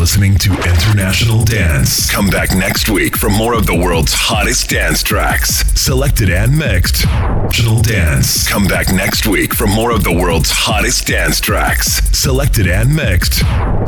listening to International Dance. Come back next week for more of the world's hottest dance tracks, selected and mixed. International Dance. Come back next week for more of the world's hottest dance tracks, selected and mixed.